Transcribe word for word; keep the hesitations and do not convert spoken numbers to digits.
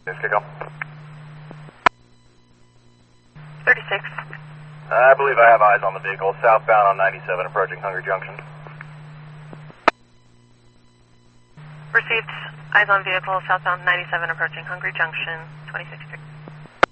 Yes, kick off. thirty-six. I believe I have eyes on the vehicle, southbound on ninety-seven, approaching Hungry Junction. Received. Eyes on vehicle, southbound ninety-seven, approaching Hungry Junction, twenty-six.